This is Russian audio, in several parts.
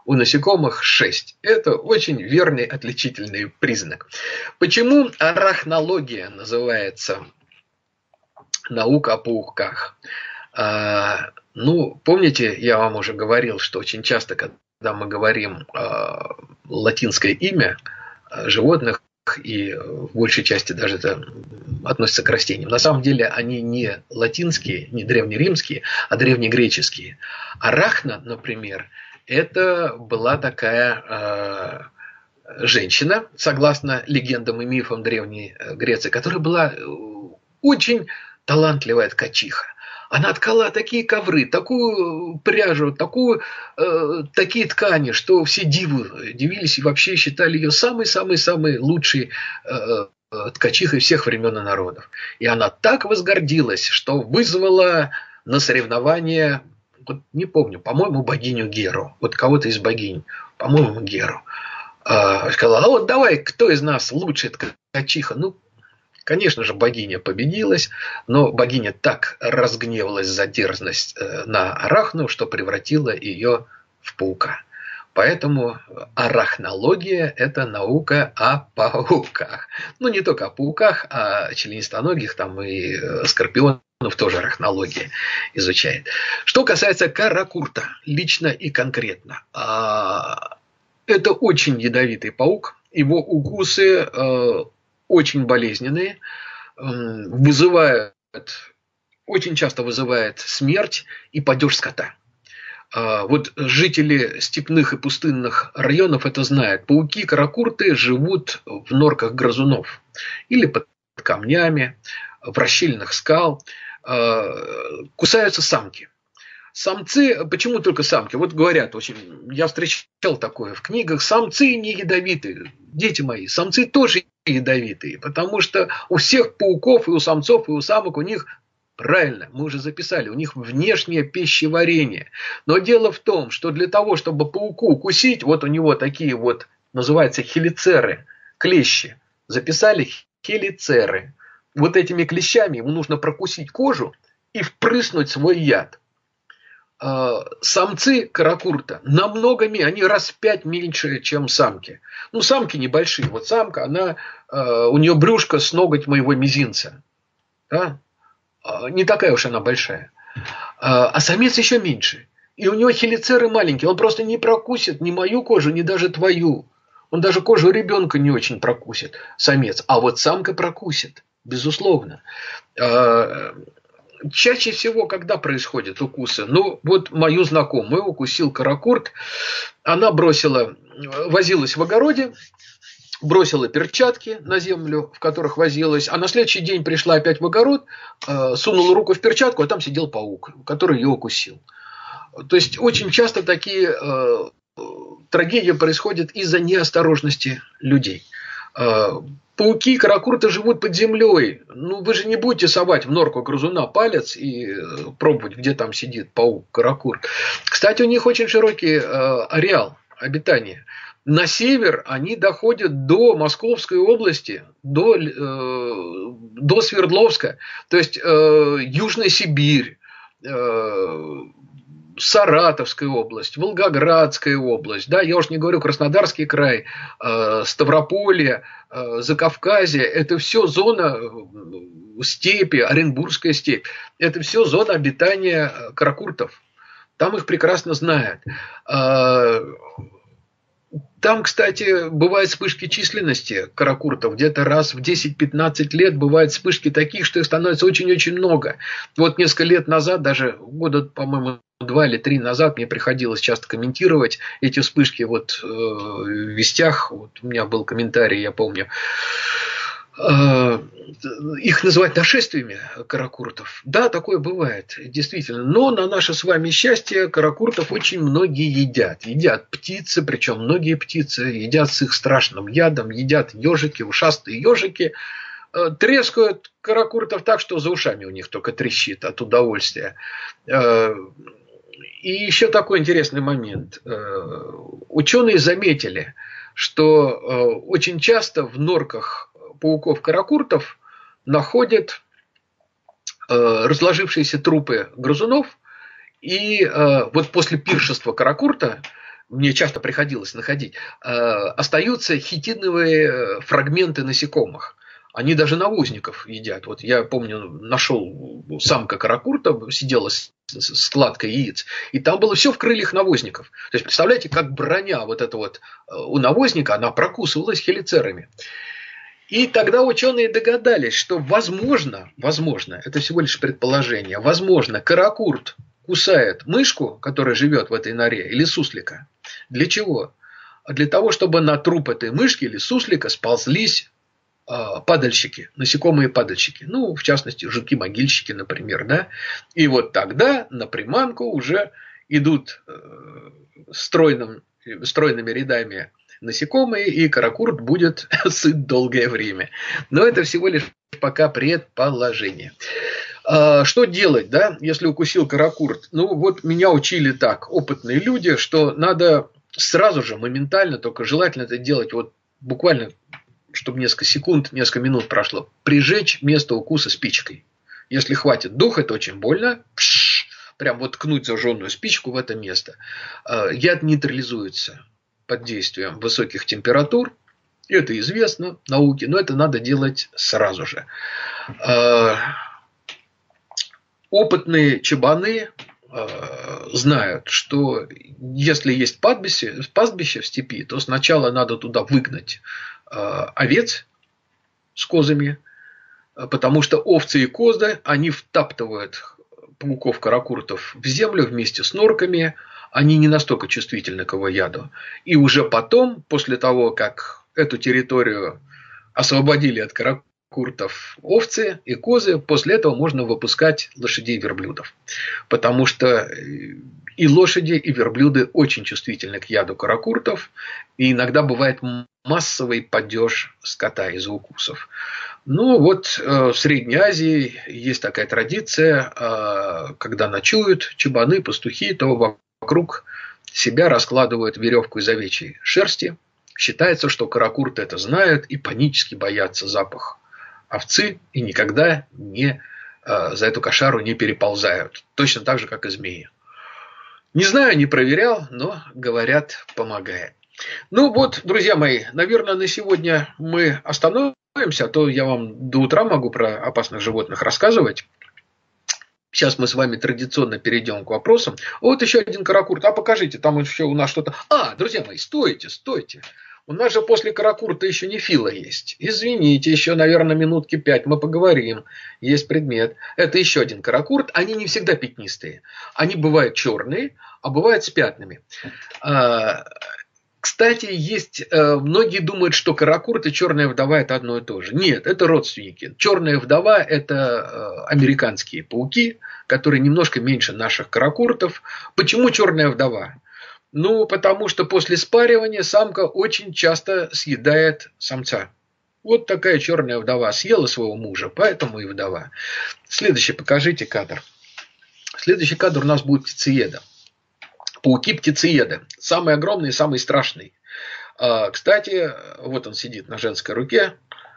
у насекомых 6. Это очень верный отличительный признак. Почему арахнология называется наука о пауках? Ну, помните, я вам уже говорил, что очень часто, когда мы говорим латинское имя животных, и в большей части даже это относится к растениям, на самом деле они не латинские, не древнеримские, а древнегреческие. Арахна, например, это была такая женщина, согласно легендам и мифам Древней Греции, которая была очень талантливая ткачиха. Она ткала такие ковры, такую пряжу, такие ткани, что все дивились и вообще считали ее самой-самой-самой лучшей ткачихой всех времен и народов. И она так возгордилась, что вызвала на соревнования, вот не помню, по-моему, богиню Геру, вот кого-то из богинь, по-моему, Геру. Сказала, а вот давай, кто из нас лучшая ткачиха? Ну, конечно же, богиня победилась, но богиня так разгневалась за дерзость на Арахну, что превратила ее в паука. Поэтому арахнология – это наука о пауках. Ну, не только о пауках, а о членистоногих, там и скорпионов тоже арахнология изучает. Что касается каракурта, лично и конкретно. Это очень ядовитый паук. Его укусы очень болезненные, очень часто вызывает смерть и падеж скота. Вот жители степных и пустынных районов это знают. Пауки, каракурты живут в норках грызунов или под камнями, в расщелинах скал. Кусаются самки. Самцы, почему только самки? Вот говорят, я встречал такое в книгах, самцы не ядовитые. Дети мои, самцы тоже ядовитые, потому что у всех пауков, и у самцов, и у самок, у них, правильно, мы уже записали, у них внешнее пищеварение. Но дело в том, что для того, чтобы пауку укусить, вот у него такие вот, называются хелицеры, клещи. Записали хелицеры. Вот этими клещами ему нужно прокусить кожу и впрыснуть свой яд. Самцы каракурта намного меньше, они раз в 5 меньше, чем самки. Ну, самки небольшие. Вот самка, у нее брюшко с ноготь моего мизинца. Да? Не такая уж она большая. А самец еще меньше. И у него хелицеры маленькие. Он просто не прокусит ни мою кожу, ни даже твою. Он даже кожу ребенка не очень прокусит, самец. А вот самка прокусит, безусловно. Чаще всего, когда происходят укусы, ну, вот мою знакомую укусил каракурт, она возилась в огороде, бросила перчатки на землю, в которых возилась, а на следующий день пришла опять в огород, сунула руку в перчатку, а там сидел паук, который ее укусил. То есть, очень часто такие трагедии происходят из-за неосторожности людей. Пауки, каракурты живут под землей. Ну, вы же не будете совать в норку грызуна палец и пробовать, где там сидит паук-каракурт. Кстати, у них очень широкий ареал обитания. На север они доходят до Московской области, до Свердловска, то есть Южная Сибирь, Саратовская область, Волгоградская область, да, я уж не говорю Краснодарский край, Ставрополье, Закавказье, это все зона степи, Оренбургская степь, это все зона обитания каракуртов. Там их прекрасно знают. Там, кстати, бывают вспышки численности каракуртов. Где-то раз в 10-15 лет бывают вспышки таких, что их становится очень-очень много. Вот несколько лет назад, даже года, по-моему, 2 или 3 назад мне приходилось часто комментировать эти вспышки вот в вестях. Вот у меня был комментарий, я помню. Их называть нашествиями каракуртов. Да, такое бывает, действительно. Но на наше с вами счастье каракуртов очень многие едят. Едят птицы, причем многие птицы едят с их страшным ядом, едят ежики, ушастые ежики. Трескают каракуртов так, что за ушами у них только трещит от удовольствия. И еще такой интересный момент. Ученые заметили, что очень часто в норках пауков-каракуртов находят разложившиеся трупы грызунов, и вот после пиршества каракурта мне часто приходилось находить, остаются хитиновые фрагменты насекомых. Они даже навозников едят. Вот я помню, нашел самка каракурта, сидела с складкой яиц, и там было все в крыльях навозников. То есть, представляете, как броня вот эта вот у навозника, она прокусывалась хелицерами. И тогда ученые догадались, что возможно, это всего лишь предположение, возможно, каракурт кусает мышку, которая живет в этой норе, или суслика. Для чего? Для того, чтобы на труп этой мышки или суслика сползлись падальщики, насекомые падальщики. Ну, в частности, жуки-могильщики, например. Да? И вот тогда на приманку уже идут стройными рядами насекомые, и каракурт будет сыт долгое время. Но это всего лишь пока предположение. Что делать, да, если укусил каракурт? Ну, вот меня учили так, опытные люди, что надо сразу же, моментально, только желательно это делать вот буквально, чтобы несколько секунд, несколько минут прошло, прижечь место укуса спичкой. Если хватит духа, это очень больно. Прям вот ткнуть зажженную спичку в это место. Яд нейтрализуется под действием высоких температур. Это известно науке, но это надо делать сразу же. Опытные чабаны знают, что если есть пастбище в степи, то сначала надо туда выгнать овец с козами, потому что овцы и козы, они втаптывают пауков-каракуртов в землю вместе с норками, они не настолько чувствительны к его яду. И уже потом, после того, как эту территорию освободили от каракуртов овцы и козы, после этого можно выпускать лошадей и верблюдов. Потому что и лошади, и верблюды очень чувствительны к яду каракуртов, и иногда бывает массовый падеж скота из-за укусов. Ну вот в Средней Азии есть такая традиция, когда ночуют чабаны, пастухи, то вокруг себя раскладывают веревку из овечьей шерсти. Считается, что каракурты это знают и панически боятся запах овцы и никогда за эту кошару не переползают. Точно так же, как и змеи. Не знаю, не проверял, но, говорят, помогает. Ну вот, друзья мои, наверное, на сегодня мы остановимся, а то я вам до утра могу про опасных животных рассказывать. Сейчас мы с вами традиционно перейдем к вопросам. Вот еще один каракурт. А покажите, там еще у нас что-то... Друзья мои, стойте. У нас же после каракурта еще нефила есть. Извините, еще, наверное, минутки 5 мы поговорим. Есть предмет. Это еще один каракурт. Они не всегда пятнистые. Они бывают черные, а бывают с пятнами. Кстати, многие думают, что каракурт и черная вдова это одно и то же. Нет, это родственники. Черная вдова это американские пауки, которые немножко меньше наших каракуртов. Почему черная вдова? Ну, потому что после спаривания самка очень часто съедает самца. Вот такая черная вдова съела своего мужа, поэтому и вдова. Следующий, покажите кадр. Следующий кадр у нас будет птицееда. Пауки-птицееды. Самый огромный и самый страшный. Кстати, вот он сидит на женской руке.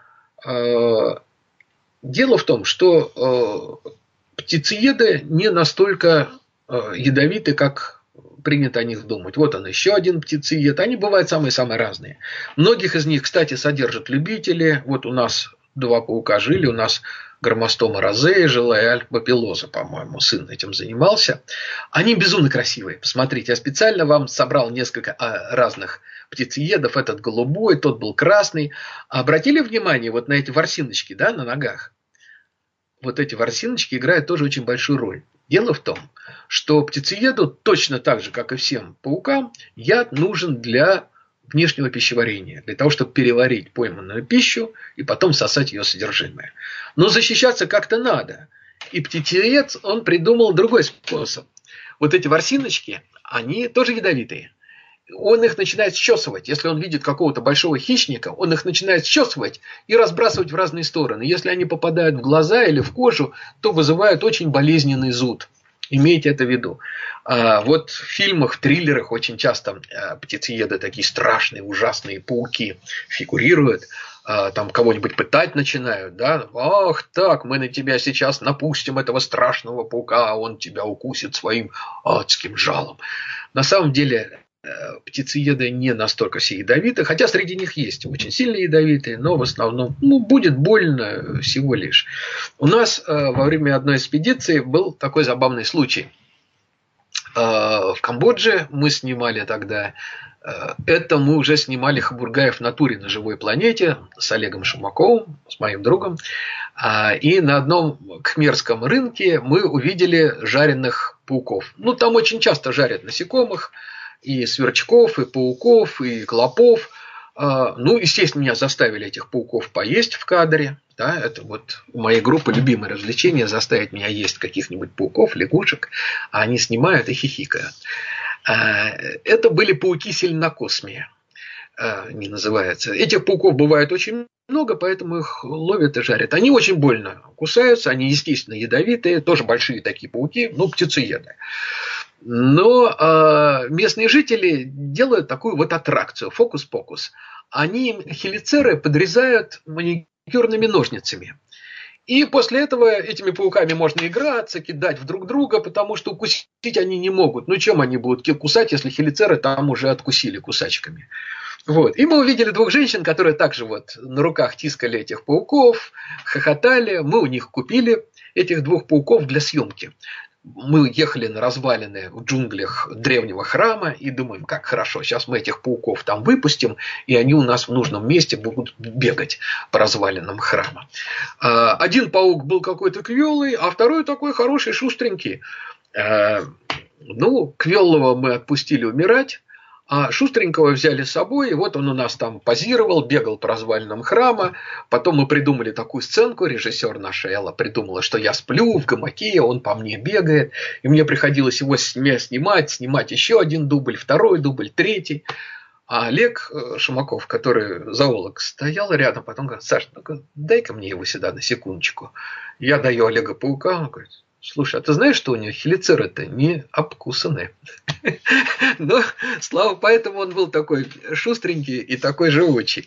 Дело в том, что птицееды не настолько ядовиты, как принято о них думать. Вот он еще один птицеед. Они бывают самые-самые разные. Многих из них, кстати, содержат любители. Вот у нас 2 паука жили. У нас громостома розея жила и альпапилоза, по-моему, сын этим занимался. Они безумно красивые. Посмотрите, я специально вам собрал несколько разных птицеедов. Этот голубой, тот был красный. Обратили внимание вот на эти ворсиночки, да, на ногах? Вот эти ворсиночки играют тоже очень большую роль. Дело в том, что птицееду точно так же, как и всем паукам, яд нужен для внешнего пищеварения, для того, чтобы переварить пойманную пищу и потом сосать ее содержимое. Но защищаться как-то надо. И птицеед, он придумал другой способ. Вот эти ворсиночки, они тоже ядовитые. Он их начинает счесывать. Если он видит какого-то большого хищника, он их начинает счесывать и разбрасывать в разные стороны. Если они попадают в глаза или в кожу, то вызывают очень болезненный зуд. Имейте это в виду. Вот в фильмах, в триллерах очень часто птицееды, такие страшные, ужасные пауки фигурируют. Там кого-нибудь пытать начинают. Да? Ах так, мы на тебя сейчас напустим этого страшного паука, а он тебя укусит своим адским жалом. На самом деле птицееды не настолько все ядовиты, хотя среди них есть очень сильно ядовитые, но в основном будет больно всего лишь. У нас во время одной экспедиции был такой забавный случай. В Камбодже мы снимали тогда, это мы уже снимали Хабургаев в натуре на живой планете с Олегом Шумаковым, с моим другом. И на одном кхмерском рынке мы увидели жареных пауков. Там очень часто жарят насекомых, и сверчков, и пауков, и клопов. Естественно, меня заставили этих пауков поесть в кадре. Да, это вот у моей группы любимое развлечение — заставить меня есть каких-нибудь пауков, лягушек, а они снимают и хихикают. Это были пауки-селенокосмии, они называются. Этих пауков бывает очень много, поэтому их ловят и жарят. Они очень больно кусаются, они, естественно, ядовитые, тоже большие такие пауки, птицееды. Но местные жители делают такую вот аттракцию, фокус-покус. Они хелицеры подрезают маникюрными ножницами. И после этого этими пауками можно играться, кидать в друг друга, потому что укусить они не могут. Чем они будут кусать, если хелицеры там уже откусили кусачками? Вот. И мы увидели двух женщин, которые также вот на руках тискали этих пауков, хохотали. Мы у них купили этих двух пауков для съемки. Мы ехали на развалины в джунглях древнего храма и думаем, как хорошо, сейчас мы этих пауков там выпустим, и они у нас в нужном месте будут бегать по развалинам храма. Один паук был какой-то квелый, а второй такой хороший, шустренький. Квелого мы отпустили умирать, а шустренького взяли с собой, и вот он у нас там позировал, бегал по развалинам храма. Потом мы придумали такую сценку, режиссер наша Элла придумала, что я сплю в гамаке, он по мне бегает, и мне приходилось его снимать еще один дубль, второй дубль, третий. А Олег Шумаков, который зоолог, стоял рядом, потом говорит: Саш, дай-ка мне его сюда на секундочку. Я даю Олега паука, он говорит: слушай, а ты знаешь, что у него хелицеры-то не обкусаны? Но, поэтому он был такой шустренький и такой живучий.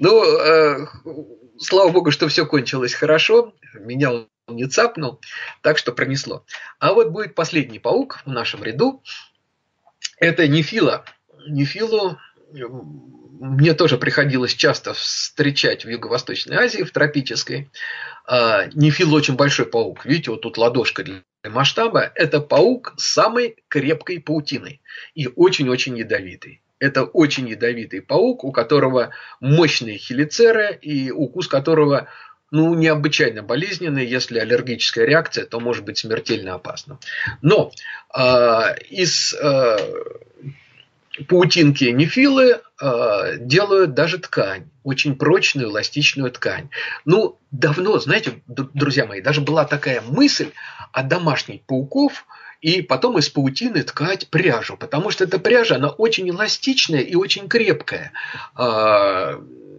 Слава богу, что все кончилось хорошо. Меня он не цапнул, так что пронесло. А вот будет последний паук в нашем ряду. Это нефила. Нефилу мне тоже приходилось часто встречать в Юго-Восточной Азии, в тропической. Нефил очень большой паук. Видите, вот тут ладошка для масштаба. Это паук с самой крепкой паутиной и очень-очень ядовитый. Это очень ядовитый паук, у которого мощные хелицеры и укус которого необычайно болезненный. Если аллергическая реакция, то может быть смертельно опасно. Но из паутинки нефилы делают даже ткань, очень прочную эластичную ткань. Давно, знаете, друзья мои, даже была такая мысль домашних пауков, и потом из паутины ткать пряжу, потому что эта пряжа, она очень эластичная и очень крепкая. В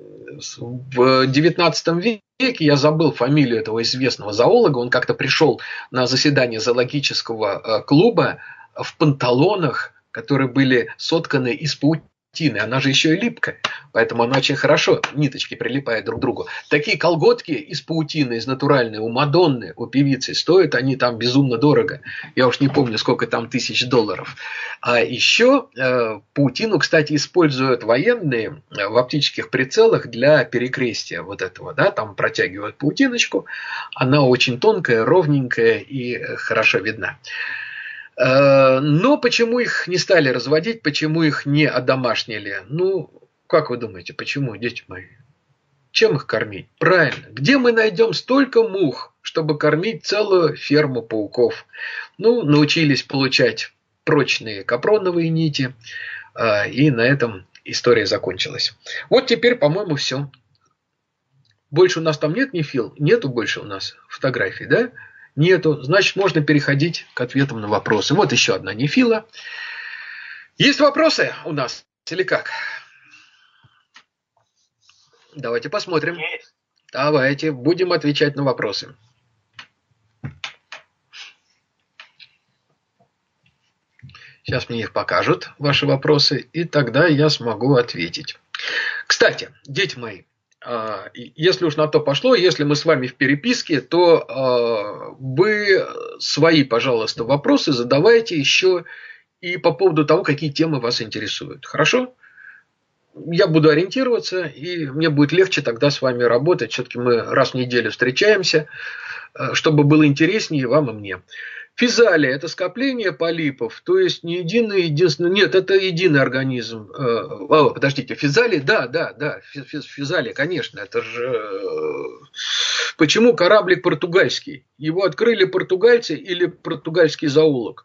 XIX веке, я забыл фамилию этого известного зоолога, он как-то пришел на заседание зоологического клуба в панталонах, которые были сотканы из паутины. Она же еще и липкая, поэтому она очень хорошо, ниточки прилипают друг к другу. Такие колготки из паутины, из натуральной, у Мадонны, у певицы, стоят они там безумно дорого. Я уж не помню, сколько там $1000. А еще паутину, кстати, используют военные в оптических прицелах для перекрестия вот этого. Да? Там протягивают паутиночку, она очень тонкая, ровненькая и хорошо видна. Но почему их не стали разводить, почему их не одомашнили? Как вы думаете, почему, дети мои? Чем их кормить? Правильно. Где мы найдем столько мух, чтобы кормить целую ферму пауков? Научились получать прочные капроновые нити, и на этом история закончилась. Вот теперь, по-моему, все. Больше у нас там нет нефил? Нету больше у нас фотографий, да? Нету, значит, можно переходить к ответам на вопросы. Вот еще одна нефила. Есть вопросы у нас или как? Давайте посмотрим. Есть. Давайте, будем отвечать на вопросы. Сейчас мне их покажут, ваши вопросы, и тогда я смогу ответить. Кстати, дети мои, если уж на то пошло, если мы с вами в переписке, то вы свои, пожалуйста, вопросы задавайте еще и по поводу того, какие темы вас интересуют. Хорошо? Я буду ориентироваться, и мне будет легче тогда с вами работать. Все-таки мы раз в неделю встречаемся, чтобы было интереснее вам и мне. Физалия – это скопление полипов, то есть не единственный, нет, это единый организм. Подождите, физалия, да, физалия, конечно, это же… Почему кораблик португальский? Его открыли португальцы или португальский зоолог?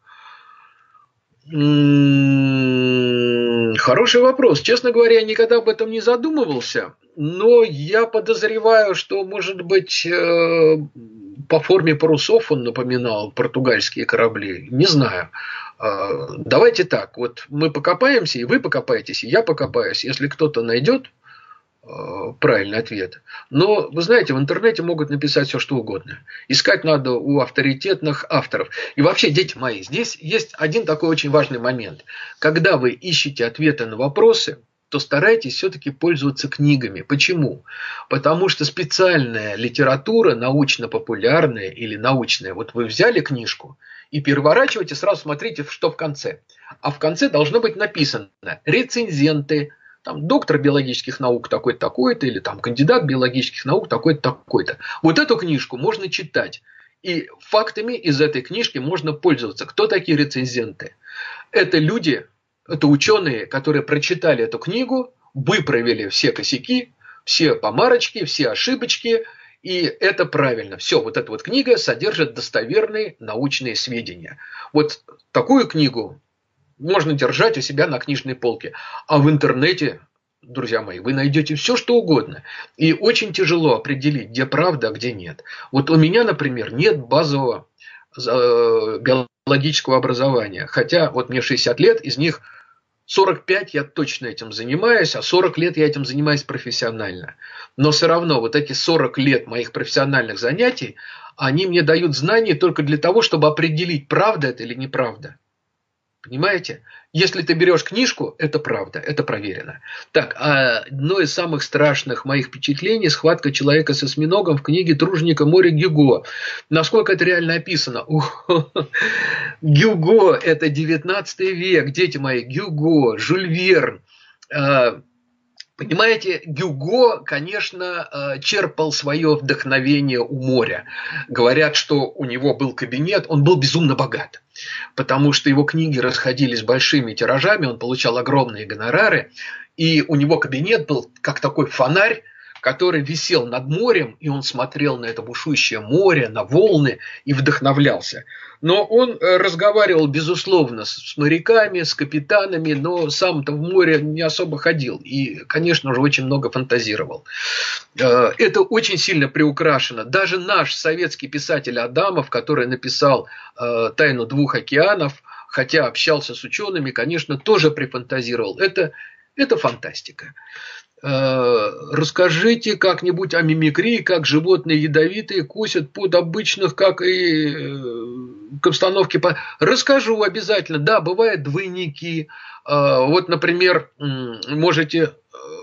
Хороший вопрос. Честно говоря, я никогда об этом не задумывался, но я подозреваю, что, может быть, по форме парусов он напоминал португальские корабли. Не знаю. Давайте так. Вот мы покопаемся, и вы покопаетесь, и я покопаюсь. Если кто-то найдет правильный ответ. Но, вы знаете, в интернете могут написать все, что угодно. Искать надо у авторитетных авторов. И вообще, дети мои, здесь есть один такой очень важный момент. Когда вы ищете ответы на вопросы, то старайтесь все-таки пользоваться книгами. Почему? Потому что специальная литература, научно-популярная или научная, вот вы взяли книжку и переворачиваете, сразу смотрите, что в конце. А в конце должно быть написано рецензенты, там, доктор биологических наук такой-то, такой-то, или там кандидат биологических наук такой-то, такой-то. Вот эту книжку можно читать. И фактами из этой книжки можно пользоваться. Кто такие рецензенты? Это люди, это ученые, которые прочитали эту книгу, выправили все косяки, все помарочки, все ошибочки, и это правильно. Все, вот эта вот книга содержит достоверные научные сведения. Вот такую книгу можно держать у себя на книжной полке. А в интернете, друзья мои, вы найдете все, что угодно. И очень тяжело определить, где правда, а где нет. Вот у меня, например, нет базового биологического образования. Хотя вот мне 60 лет, из них 45 я точно этим занимаюсь, а 40 лет я этим занимаюсь профессионально. Но все равно вот эти 40 лет моих профессиональных занятий, они мне дают знания только для того, чтобы определить, правда это или неправда. Понимаете? Если ты берешь книжку, это правда, это проверено. Так, одно из самых страшных моих впечатлений – схватка человека с осьминогом в книге Труженика «Море Гюго». Насколько это реально описано? Гюго – это 19 век, дети мои, Гюго, Жюль Верн. Понимаете, Гюго, конечно, черпал свое вдохновение у моря. Говорят, что у него был кабинет, он был безумно богат, потому что его книги расходились большими тиражами, он получал огромные гонорары, и у него кабинет был как такой фонарь, который висел над морем, и он смотрел на это бушующее море, на волны и вдохновлялся. Но он разговаривал, безусловно, с моряками, с капитанами, но сам-то в море не особо ходил и, конечно же, очень много фантазировал. Это очень сильно приукрашено. Даже наш советский писатель Адамов, который написал «Тайну двух океанов», хотя общался с учеными, конечно, тоже прифантазировал. Это фантастика. Расскажите как-нибудь о мимикрии, как животные ядовитые кусят под обычных, как и к обстановке. Расскажу обязательно. Да, бывают двойники. Вот, например, можете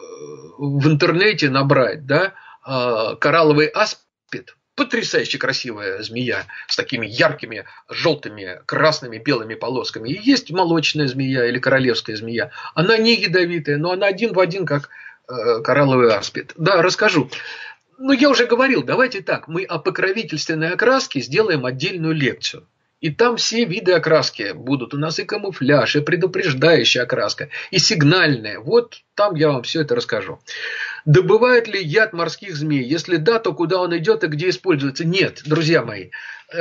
в интернете набрать, да, коралловый аспид. Потрясающе красивая змея с такими яркими, желтыми, красными, белыми полосками. И есть молочная змея или королевская змея. Она не ядовитая, но она один в один, как коралловый аспид. Да, расскажу. Ну, я уже говорил, давайте так, мы о покровительственной окраске сделаем отдельную лекцию. И там все виды окраски будут. У нас и камуфляж, и предупреждающая окраска, и сигнальная. Вот там я вам все это расскажу. Добывает ли яд морских змей? Если да, то куда он идет и где используется? Нет, друзья мои.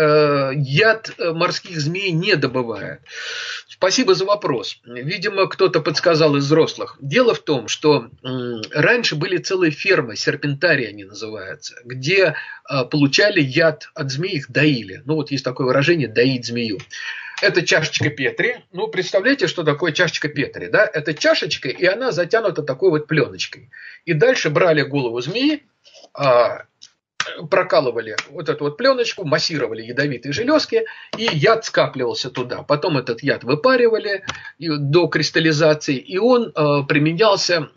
Яд морских змей не добывает. Спасибо за вопрос. Видимо, кто-то подсказал из взрослых. Дело в том, что раньше были целые фермы, серпентарии они называются, где получали яд от змей, их доили. Ну вот есть такое выражение «доить змею». Это чашечка Петри. Ну, представляете, что такое чашечка Петри? Да? Это чашечка, и она затянута такой вот пленочкой. И дальше брали голову змеи, прокалывали вот эту вот пленочку, массировали ядовитые железки, и яд скапливался туда. Потом этот яд выпаривали до кристаллизации, и он применялся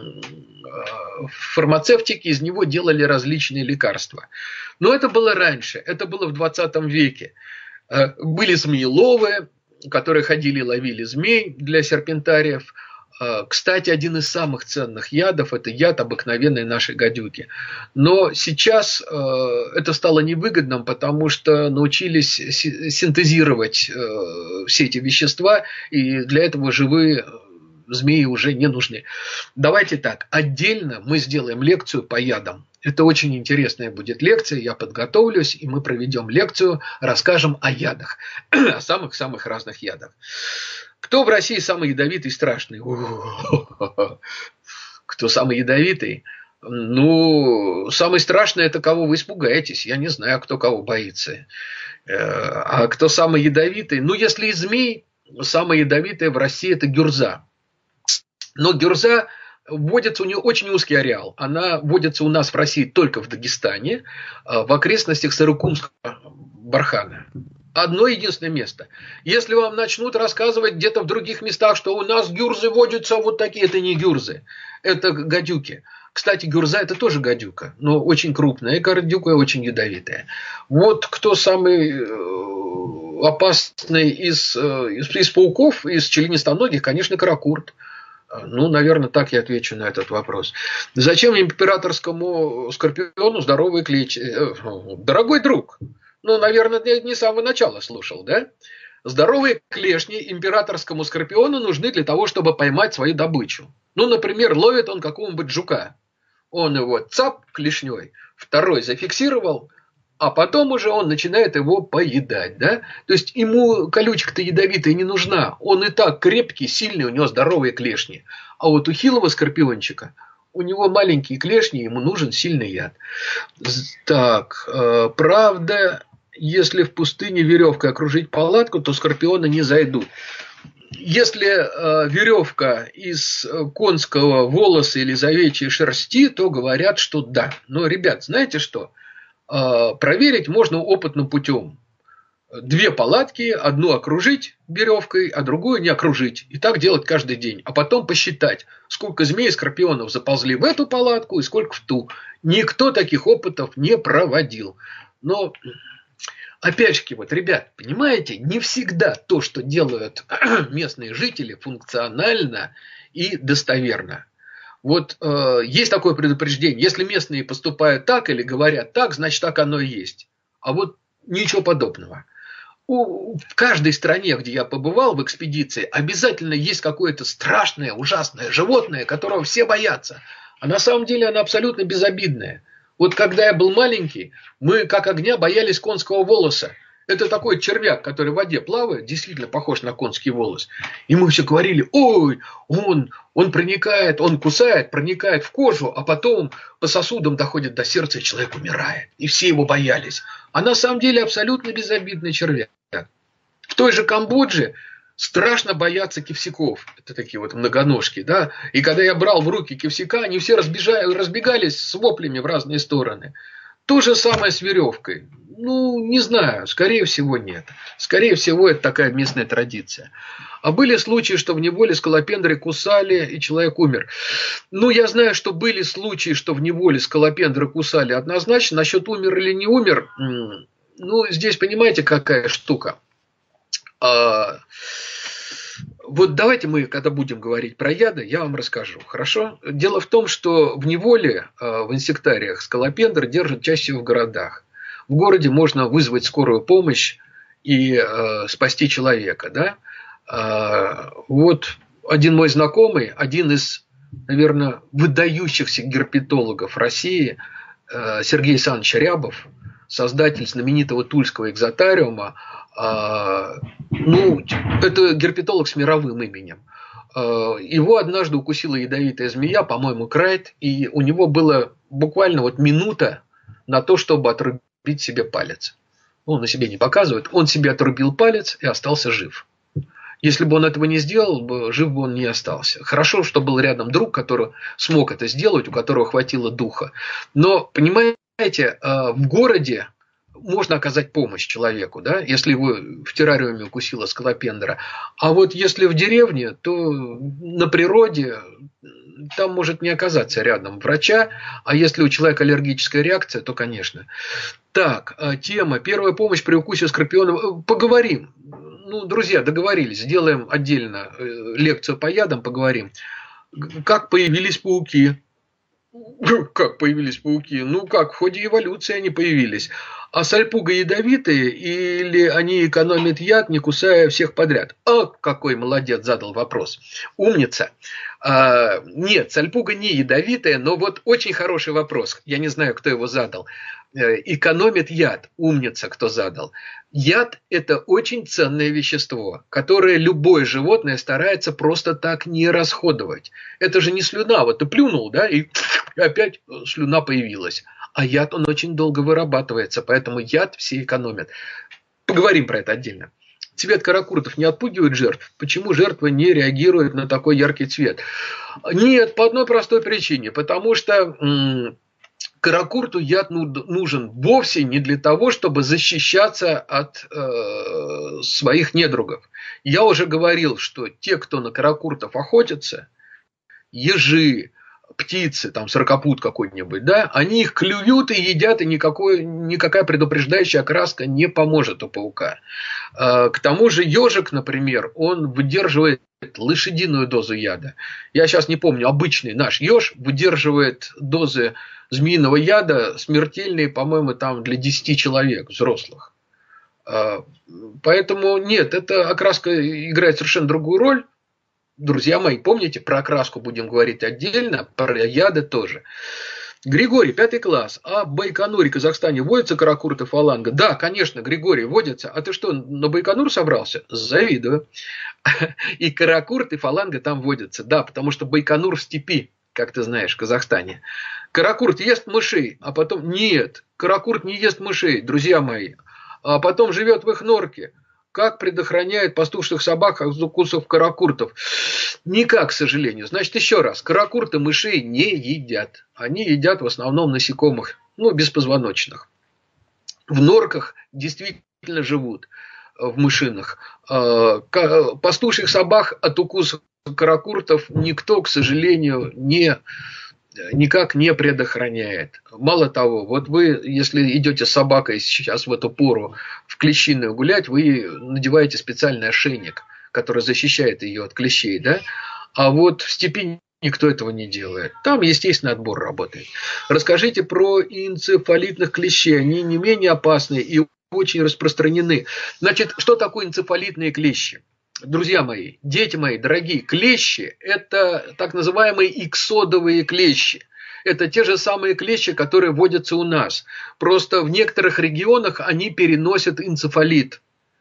в фармацевтике, из него делали различные лекарства. Но это было раньше, это было в 20 веке. Были змееловы, которые ходили и ловили змей для серпентариев. Кстати, один из самых ценных ядов – это яд обыкновенной нашей гадюки. Но сейчас это стало невыгодным, потому что научились синтезировать все эти вещества, и для этого живые змеи уже не нужны. Давайте так, отдельно мы сделаем лекцию по ядам. Это очень интересная будет лекция, я подготовлюсь, и мы проведем лекцию, расскажем о ядах, о самых-самых разных ядах. Кто в России самый ядовитый и страшный? Кто самый ядовитый? Ну, самый страшный – это кого вы испугаетесь. Я не знаю, кто кого боится. А кто самый ядовитый? Ну, если из змей, самая ядовитая в России – это гюрза. Но гюрза водится, у нее очень узкий ареал. Она водится у нас в России только в Дагестане, в окрестностях Сарыкумского бархана. Одно единственное место. Если вам начнут рассказывать где-то в других местах, что у нас гюрзы водятся вот такие, это не гюрзы, это гадюки. Кстати, гюрза – это тоже гадюка, но очень крупная, и гадюка очень ядовитая. Вот кто самый опасный из пауков, из членистоногих, конечно, каракурт. Ну, наверное, так я отвечу на этот вопрос. Зачем императорскому скорпиону здоровые клещи? Дорогой друг, ну, наверное, не с самого начала слушал, да? Здоровые клешни императорскому скорпиону нужны для того, чтобы поймать свою добычу. Ну, например, ловит он какого-нибудь жука. Он его цап клешней, второй зафиксировал, а потом уже он начинает его поедать, да? То есть ему колючка-то ядовитая не нужна. Он и так крепкий, сильный, у него здоровые клешни. А вот у хилого скорпиончика, у него маленькие клешни, ему нужен сильный яд. Так, правда, если в пустыне веревкой окружить палатку, то скорпионы не зайдут. Если веревка из конского волоса или из овечьей шерсти, то говорят, что да. Но, ребят, знаете что? Проверить можно опытным путем. 2 палатки, одну окружить веревкой, а другую не окружить. И так делать каждый день. А потом посчитать, сколько змей и скорпионов заползли в эту палатку и сколько в ту. Никто таких опытов не проводил. Но, опять же, вот, ребят, понимаете, не всегда то, что делают местные жители, функционально и достоверно. Вот есть такое предупреждение. Если местные поступают так или говорят так, значит, так оно и есть. А вот ничего подобного. В каждой стране, где я побывал в экспедиции, обязательно есть какое-то страшное, ужасное животное, которого все боятся. А на самом деле оно абсолютно безобидное. Вот когда я был маленький, мы как огня боялись конского волоса. Это такой червяк, который в воде плавает, действительно похож на конский волос. И мы все говорили, ой, он проникает, он кусает, проникает в кожу, а потом по сосудам доходит до сердца, и человек умирает. И все его боялись. А на самом деле абсолютно безобидный червяк. В той же Камбодже страшно бояться кивсяков. Это такие вот многоножки, да. И когда я брал в руки кивсяка, они все разбегались с воплями в разные стороны. То же самое с веревкой. Ну, не знаю, скорее всего, нет. Скорее всего, это такая местная традиция. А были случаи, что в неволе скалопендры кусали, и человек умер. Ну, я знаю, что были случаи, что в неволе скалопендры кусали однозначно. Насчет умер или не умер, ну, здесь понимаете, какая штука. Вот давайте мы, когда будем говорить про яды, я вам расскажу, хорошо? Дело в том, что в неволе, в инсектариях, скалопендр держат чаще всего в городах. В городе можно вызвать скорую помощь и спасти человека, да? Вот один мой знакомый, один из, наверное, выдающихся герпетологов России, Сергей Александрович Рябов, создатель знаменитого Тульского экзотариума, ну, это герпетолог с мировым именем. Его однажды укусила ядовитая змея, по-моему, крайт, и у него было буквально вот минута на то, чтобы отрубить себе палец. Он на себе не показывает, он себе отрубил палец и остался жив. Если бы он этого не сделал, жив бы он не остался. Хорошо, что был рядом друг, который смог это сделать, у которого хватило духа. Но, понимаете, в городе можно оказать помощь человеку, да, если его в террариуме укусила скалопендра. А вот если в деревне, то на природе там может не оказаться рядом врача, а если у человека аллергическая реакция, то, конечно. Так, тема «Первая помощь при укусе скорпиона». Поговорим. ну, друзья, договорились, сделаем отдельно лекцию по ядам, поговорим. Как появились пауки? Как появились пауки? Ну как, в ходе эволюции они появились. А сальпуга ядовитые или они экономят яд, не кусая всех подряд? А какой молодец, задал вопрос. Умница. Нет, сальпуга не ядовитая, но вот очень хороший вопрос. Я не знаю, кто его задал. Экономит яд. Умница, кто задал. Яд – это очень ценное вещество, которое любое животное старается просто так не расходовать. Это же не слюна. Вот ты плюнул, да, и опять слюна появилась. А яд, он очень долго вырабатывается, поэтому яд все экономят. Поговорим про это отдельно. Цвет каракуртов не отпугивает жертв? Почему жертва не реагирует на такой яркий цвет? Нет, по одной простой причине. Потому что каракурту яд нужен вовсе не для того, чтобы защищаться от своих недругов. Я уже говорил, что те, кто на каракуртов охотятся, ежи, птицы, там сорокопут какой-нибудь, да, они их клюют и едят, и никакая предупреждающая окраска не поможет у паука. К тому же ежик, например, он выдерживает лошадиную дозу яда. Я сейчас не помню, обычный наш еж выдерживает дозы змеиного яда смертельные, по-моему, там для 10 человек взрослых. Поэтому нет, эта окраска играет совершенно другую роль. Друзья мои, помните, про окраску будем говорить отдельно, про яды тоже. Григорий, 5 класс. А в Байконуре, Казахстане водятся каракурты, фаланга? Да, конечно, Григорий, водятся. А ты что, на Байконур собрался? Завидую. И каракурт, и фаланга там водятся. Да, потому что Байконур в степи, как ты знаешь, в Казахстане. Каракурт ест мышей, а потом... Нет, каракурт не ест мышей, друзья мои. А потом живет в их норке. Как предохраняет пастушных собак от укусов каракуртов? Никак, к сожалению. Значит, еще раз. Каракурты мышей не едят. Они едят в основном насекомых, ну, беспозвоночных. В норках действительно живут, в мышинах. Пастушьих собак от укусов каракуртов никто, к сожалению, никак не предохраняет. Мало того, вот вы, если идете с собакой сейчас в эту пору в клещиную гулять, вы надеваете специальный ошейник, который защищает ее от клещей, да? А вот в степи никто этого не делает. Там естественный отбор работает. Расскажите про энцефалитных клещей. Они не менее опасны и очень распространены. Значит, что такое энцефалитные клещи? Друзья мои, дети мои, дорогие, клещи – это так называемые иксодовые клещи. Это те же самые клещи, которые водятся у нас. Просто в некоторых регионах они переносят энцефалит.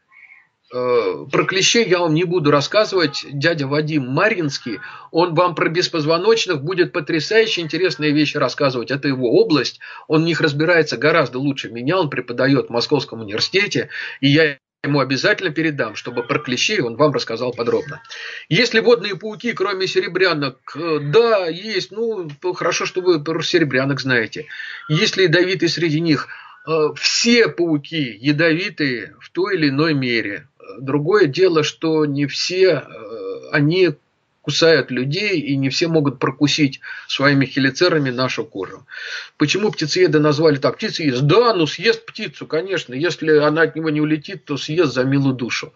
Про клещей я вам не буду рассказывать. Дядя Вадим Марьинский, он вам про беспозвоночных будет потрясающе интересные вещи рассказывать. Это его область. Он в них разбирается гораздо лучше меня. Он преподает в Московском университете. И я ему обязательно передам, чтобы про клещей он вам рассказал подробно. Есть ли водные пауки, кроме серебрянок? Да, есть. Ну, хорошо, что вы про серебрянок знаете. Есть ли ядовитые среди них? Все пауки ядовитые в той или иной мере. Другое дело, что не все они кусают людей, и не все могут прокусить своими хелицерами нашу кожу. Почему птицееда назвали так? Птицеест. Да, ну съест птицу, конечно. Если она от него не улетит, то съест за милую душу.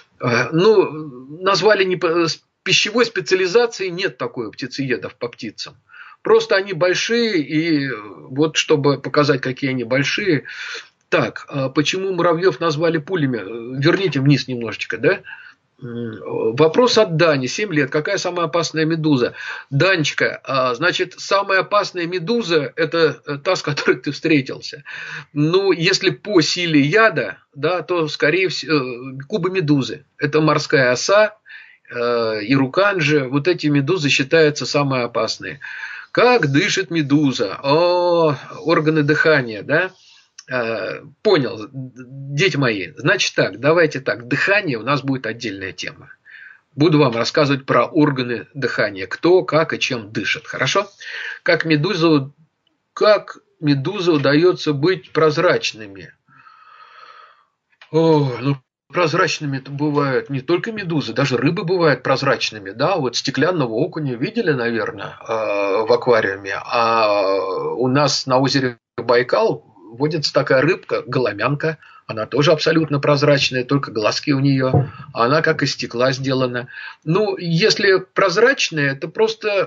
Ну, назвали не по пищевой специализации, нет такой у птицеедов по птицам. Просто они большие, и вот чтобы показать, какие они большие. Так, почему муравьев назвали пулями? Верните вниз немножечко, да? Вопрос от Дани, 7 лет. Какая самая опасная медуза? Данечка, значит, самая опасная медуза – это та, с которой ты встретился. Ну, если по силе яда, да, то, скорее всего, кубомедузы. Это морская оса, ируканджи. Вот эти медузы считаются самые опасные. Как дышит медуза? О, органы дыхания, да? Понял, дети мои. Значит так, давайте так. Дыхание у нас будет отдельная тема. Буду вам рассказывать про органы дыхания. Кто, как и чем дышит. Хорошо? Как медузе удается быть прозрачными? О, ну, прозрачными это бывают не только медузы, даже рыбы бывают прозрачными. Да? Вот стеклянного окуня видели, наверное, в аквариуме. А у нас на озере Байкал водится такая рыбка, голомянка. Она тоже абсолютно прозрачная, только глазки у нее. Она как из стекла сделана. Ну, если прозрачная, это просто...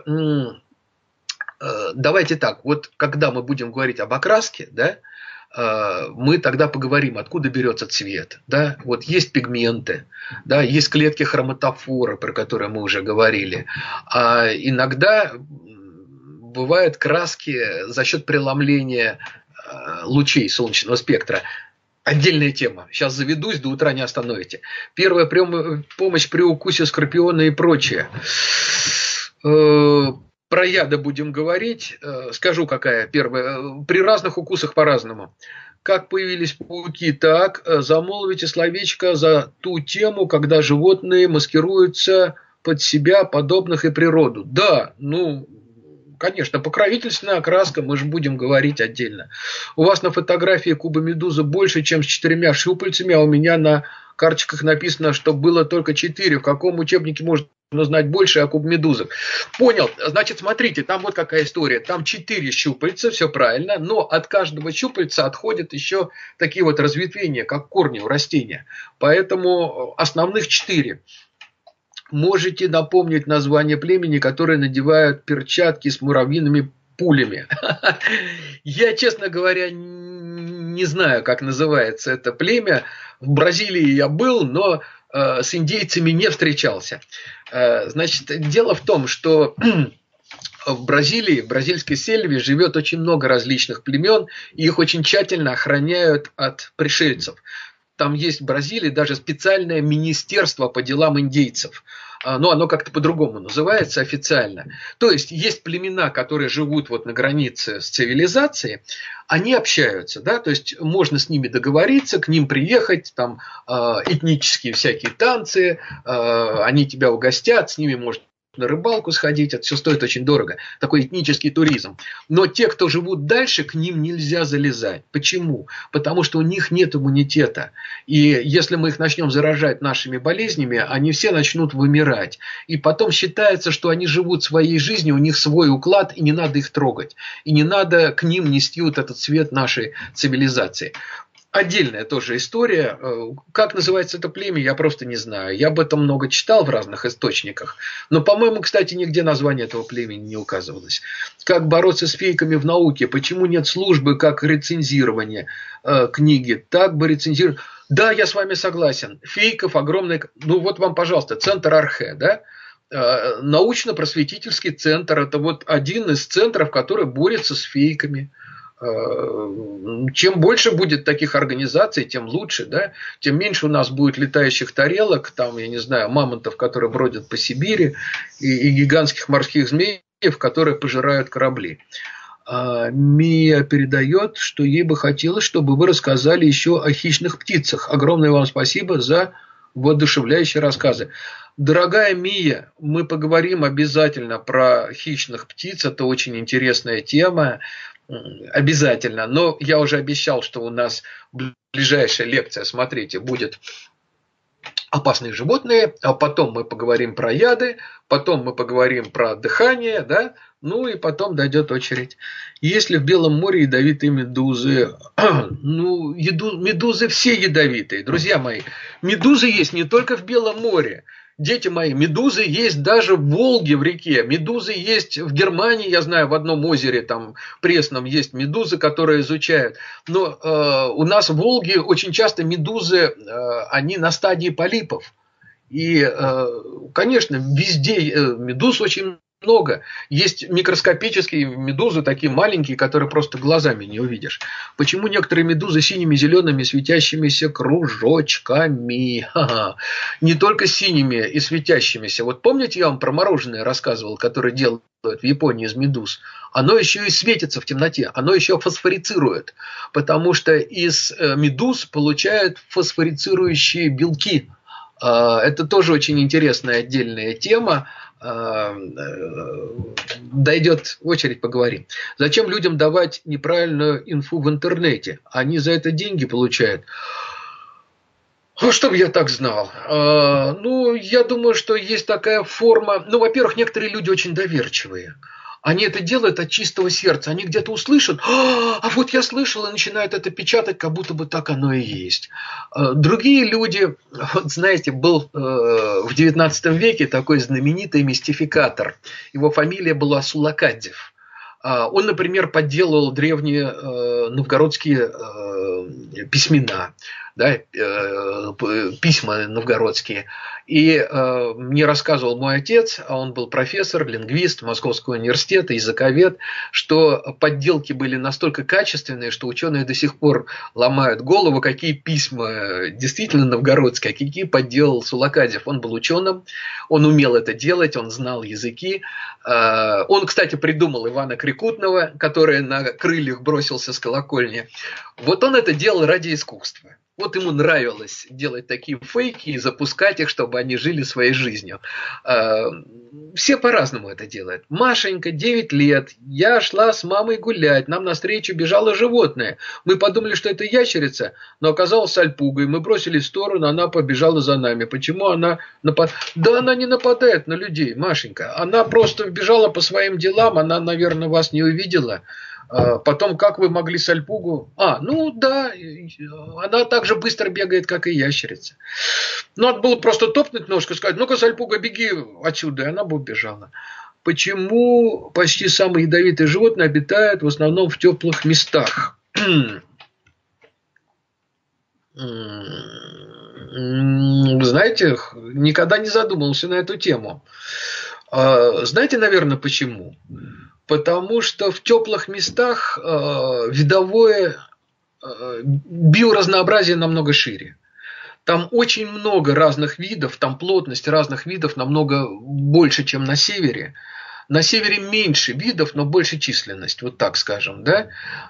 Давайте так, вот когда мы будем говорить об окраске, да, мы тогда поговорим, откуда берется цвет. Да? Вот есть пигменты, да, есть клетки хроматофора, про которые мы уже говорили. А иногда бывают краски за счет преломления лучей солнечного спектра. Отдельная тема. Сейчас заведусь, до утра не остановите. Первая помощь при укусе скорпиона и прочее. Про яды будем говорить. Скажу, какая первая. При разных укусах по-разному. Как появились пауки, так замолвите словечко за ту тему, когда животные маскируются под себя, подобных и природу. Да, ну, конечно, покровительственная окраска, мы же будем говорить отдельно. У вас на фотографии куба медузы больше, чем с 4 щупальцами, а у меня на карточках написано, что было только 4. В каком учебнике можно знать больше о кубомедузах? Понял. Значит, смотрите, там вот какая история. Там 4 щупальца, все правильно, но от каждого щупальца отходят еще такие вот разветвления, как корни у растения. Поэтому основных 4. Можете напомнить название племени, которые надевают перчатки с муравьиными пулями? Я, честно говоря, не знаю, как называется это племя. В Бразилии я был, но с индейцами не встречался. Значит, дело в том, что в Бразилии, в бразильской сельве живет очень много различных племен, и их очень тщательно охраняют от пришельцев. Там есть в Бразилии даже специальное министерство по делам индейцев. Но оно как-то по-другому называется официально. То есть, есть племена, которые живут вот на границе с цивилизацией, они общаются, да, то есть, можно с ними договориться, к ним приехать, там, этнические всякие танцы, они тебя угостят, с ними можно на рыбалку сходить, это все стоит очень дорого, такой этнический туризм. Но те, кто живут дальше, к ним нельзя залезать. Почему? Потому что у них нет иммунитета. И если мы их начнем заражать нашими болезнями, они все начнут вымирать. И потом считается, что они живут своей жизнью, у них свой уклад, и не надо их трогать. И не надо к ним нести вот этот цвет нашей цивилизации. Отдельная тоже история. Как называется это племя, я просто не знаю. Я об этом много читал в разных источниках. Но, по-моему, кстати, нигде название этого племени не указывалось. Как бороться с фейками в науке? Почему нет службы, как рецензирование книги? Так бы рецензировать. Да, я с вами согласен. Фейков огромное... Ну, вот вам, пожалуйста, центр Архе, да? Научно-просветительский центр. Это вот один из центров, который борется с фейками. Чем больше будет таких организаций, тем лучше, да? Тем меньше у нас будет летающих тарелок, там, я не знаю, мамонтов, которые бродят по Сибири, и гигантских морских змеев, которые пожирают корабли. Мия передает, что ей бы хотелось, чтобы вы рассказали еще о хищных птицах. Огромное вам спасибо за воодушевляющие рассказы. Дорогая Мия, мы поговорим обязательно про хищных птиц, это очень интересная тема. Обязательно. Но я уже обещал, что у нас ближайшая лекция, смотрите, будет опасные животные, а потом мы поговорим про яды, потом мы поговорим про дыхание, да, ну и потом дойдет очередь. Если в Белом море ядовитые медузы, ну, медузы все ядовитые, друзья мои, медузы есть не только в Белом море. Дети мои, медузы есть даже в Волге, в реке. Медузы есть в Германии, я знаю, в одном озере там пресном есть медузы, которые изучают. Но у нас в Волге очень часто медузы, они на стадии полипов. И, конечно, везде медуз очень много. Есть микроскопические медузы, такие маленькие, которые просто глазами не увидишь. Почему некоторые медузы синими, зелеными, светящимися кружочками? Ха-ха. Не только синими и светящимися. Вот помните, я вам про мороженое рассказывал, которое делают в Японии из медуз? Оно еще и светится в темноте, оно еще фосфорицирует, потому что из медуз получают фосфорицирующие белки. Это тоже очень интересная отдельная тема. Дойдет очередь, поговорим. Зачем людям давать неправильную инфу в интернете? Они за это деньги получают. Чтобы я так знал. Ну, я думаю, что есть такая форма. Ну, во-первых, некоторые люди очень доверчивые. Они это делают от чистого сердца. Они где-то услышат, а вот я слышал, и начинают это печатать, как будто бы так оно и есть. Другие люди, вот знаете, был в XIX веке такой знаменитый мистификатор. Его фамилия была Сулакадзев. Он, например, подделывал древние новгородские письмена, да, письма новгородские. И мне рассказывал мой отец, а он был профессор, лингвист Московского университета, языковед, что подделки были настолько качественные, что ученые до сих пор ломают голову, какие письма действительно новгородские, а какие подделал Сулакадзев. Он был ученым, он умел это делать, он знал языки. Он, кстати, придумал Ивана Крикутного, который на крыльях бросился с колокольни. Вот он это делал ради искусства. Вот ему нравилось делать такие фейки и запускать их, чтобы они жили своей жизнью. Все по-разному это делают. Машенька, 9 лет, я шла с мамой гулять, нам навстречу бежало животное. Мы подумали, что это ящерица, но оказалось альпугой. Мы бросили в сторону, она побежала за нами. Почему она нападает? Да она не нападает на людей, Машенька. Она просто бежала по своим делам, она, наверное, вас не увидела. Потом, как вы могли сальпугу? Ну да, она так же быстро бегает, как и ящерица. Надо было просто топнуть ножку и сказать, ну-ка, сальпуга, беги отсюда, и она бы убежала. Почему почти самые ядовитые животные обитают в основном в теплых местах? Знаете, никогда не задумывался на эту тему. Знаете, наверное, почему? Потому что в теплых местах видовое биоразнообразие намного шире. Там очень много разных видов, там плотность разных видов намного больше, чем на севере. На севере меньше видов, но больше численность, вот так скажем, да?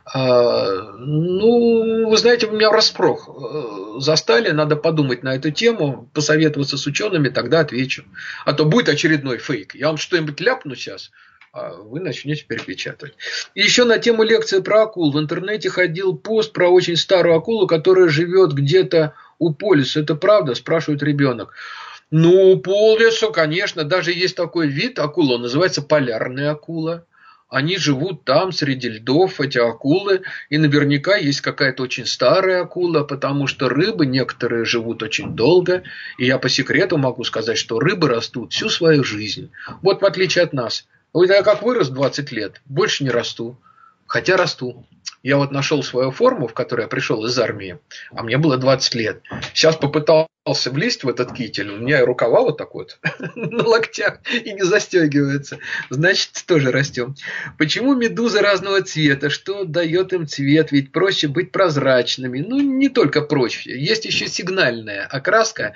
Вы знаете, меня врасплох застали, надо подумать на эту тему, посоветоваться с учеными, тогда отвечу. А то будет очередной фейк. Я вам что-нибудь ляпну сейчас, а вы начнете перепечатывать. И еще на тему лекции про акул. В интернете ходил пост про очень старую акулу, которая живет где-то у полюса. Это правда? Спрашивает ребенок. У полюса, конечно, даже есть такой вид акул, он называется полярная акула. Они живут там, среди льдов, эти акулы, и наверняка есть какая-то очень старая акула, потому что рыбы некоторые живут очень долго, и я по секрету могу сказать, что рыбы растут всю свою жизнь. Вот в отличие от нас. Вот я как вырос 20 лет, больше не расту, хотя расту. Я вот нашел свою форму, в которой я пришел из армии, а мне было 20 лет. Сейчас попытался влезть в этот китель, у меня рукава вот так вот на локтях и не застегиваются. Значит, тоже растем. Почему медузы разного цвета? Что дает им цвет? Ведь проще быть прозрачными. Не только проще. Есть еще сигнальная окраска.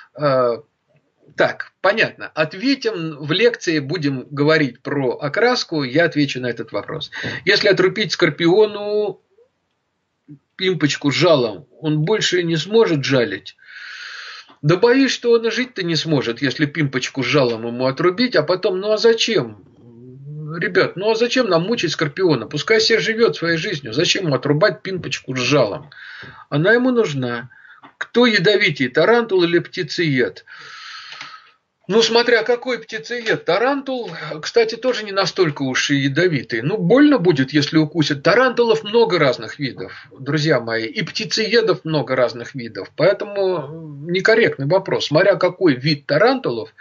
Так, понятно. Ответим в лекции, будем говорить про окраску, я отвечу на этот вопрос. Если отрубить скорпиону пимпочку жалом, он больше не сможет жалить? Да боюсь, что он и жить-то не сможет, если пимпочку жалом ему отрубить, а потом, а зачем? Ребят, а зачем нам мучить скорпиона? Пускай себе живет своей жизнью. Зачем ему отрубать пимпочку с жалом? Она ему нужна. Кто ядовитее, тарантул или птицеед? Смотря какой птицеед. Тарантул, кстати, тоже не настолько уж и ядовитый. Больно будет, если укусит. Тарантулов много разных видов, друзья мои. И птицеедов много разных видов. Поэтому некорректный вопрос. Смотря какой вид тарантулов,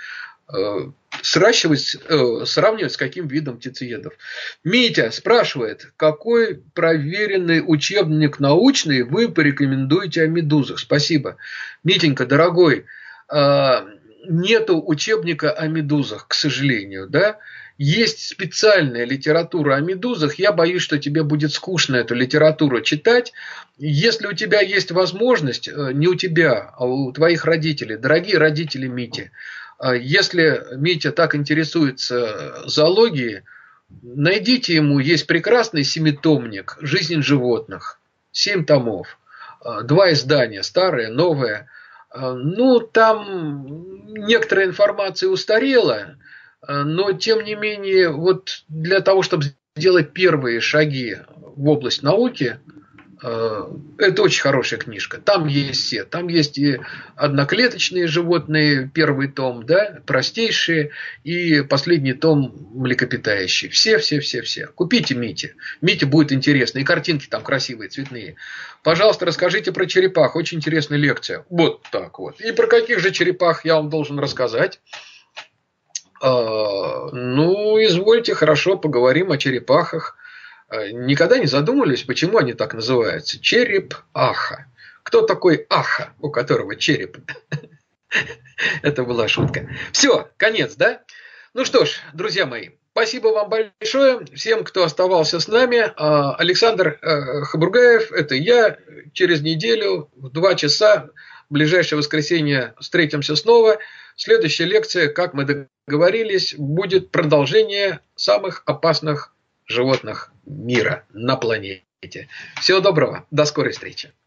сравнивать с каким видом птицеедов. Митя спрашивает, какой проверенный учебник научный вы порекомендуете о медузах? Спасибо. Митенька, дорогой, нету учебника о медузах, к сожалению, да? Есть специальная литература о медузах. Я боюсь, что тебе будет скучно эту литературу читать. Если у тебя есть возможность, не у тебя, а у твоих родителей, дорогие родители Мити, если Митя так интересуется зоологией, найдите ему, есть прекрасный семитомник «Жизнь животных», 7 томов, 2 издания, старое, новое. Там некоторая информация устарела, но тем не менее, вот для того, чтобы сделать первые шаги в область науки, Это очень хорошая книжка. Там есть все. Там есть и одноклеточные животные, первый том, да, простейшие, и последний том млекопитающие. Все. Купите Мите. Мите будет интересно. И картинки там красивые, цветные. Пожалуйста, расскажите про черепах. Очень интересная лекция. Вот так вот. И про каких же черепах я вам должен рассказать? Ну, извольте, хорошо, поговорим о черепахах. Никогда не задумывались, почему они так называются? Череп-аха. Кто такой Аха, у которого череп? Это была шутка. Все, конец, да? Ну что ж, друзья мои, спасибо вам большое. Всем, кто оставался с нами. Александр Хабургаев, это я. Через неделю в 2 часа, в ближайшее воскресенье, встретимся снова. Следующая лекция, как мы договорились, будет продолжение самых опасных животных мира на планете. Всего доброго. До скорой встречи.